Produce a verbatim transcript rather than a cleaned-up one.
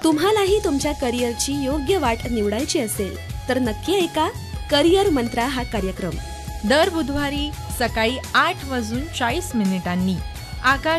तुम्हालाही तुमच्या करिअरची योग्य वाट निवडायची असेल तर नक्की ऐका करिअर मंत्रा हा कार्यक्रम. दर बुधवारी सकाळी आठ वाजून चाळीस मिनिटांनी